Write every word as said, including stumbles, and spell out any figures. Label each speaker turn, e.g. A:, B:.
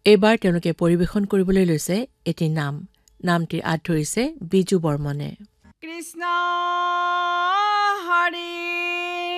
A: এইবাৰ তেওঁলোকে পৰিৱেশন কৰিবলৈ লৈছে এটি নাম নামটিৰ আঁত ধৰিছে বিজু বৰ্মনে।
B: কৃষ্ণ হৰি